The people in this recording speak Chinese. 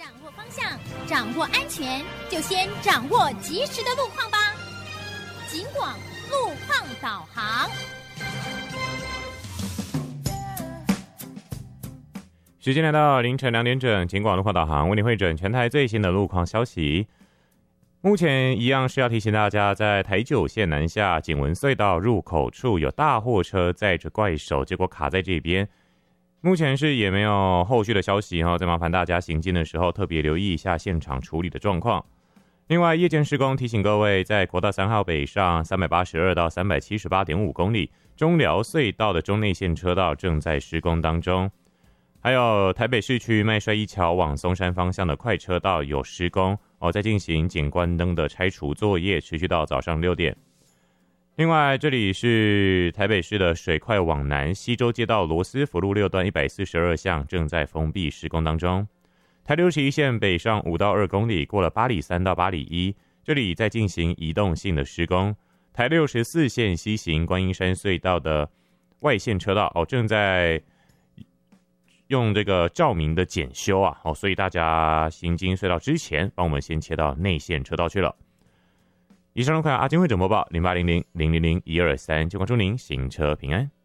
掌握方向，掌握安全，就先掌握及时的路况吧。警广路况导航。 时间来到凌晨2点整，警广路况导航为您汇整全台最新的路况消息。目前一样是要提醒大家，在台九线南下景文隧道入口处有大货车载着怪手，结果卡在这边。目前是也没有后续的消息，再麻烦大家行进的时候特别留意一下现场处理的状况。另外，夜间施工提醒各位，在国道3号北上382到378.5公里，中寮隧道的中内线车道正在施工当中。还有台北市区麦帅一桥往松山方向的快车道有施工在进行景观灯的拆除作业，持续到早上6点。另外，这里是台北市的水快往南西周街道罗斯福路6段142巷正在封闭施工当中。台61线北上5到2公里，过了8里3到8里1，这里在进行移动性的施工。台64线西行观音山隧道的外线车道正在用这个照明的检修所以大家行经隧道之前，帮我们先切到内线车道去了。以上路况阿金会整播报0800000123，就关祝您行车平安。